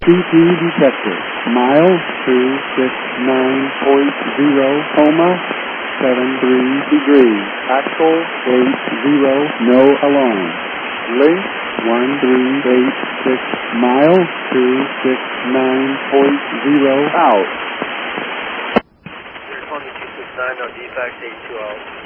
CT detector. Mile 269.0, coma 73 degrees. Actual 80, no alarm. Link 1386, mile 269.0 out. 2269, no defects, 820.